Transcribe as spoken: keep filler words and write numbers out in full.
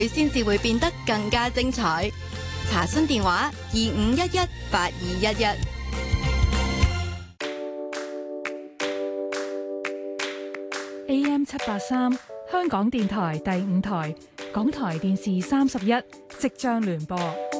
佢先至會變得更加精彩。查詢電話：二五一一八二一一。 A M 七八三，香港電台第五台，港台電視三十一，即將聯播。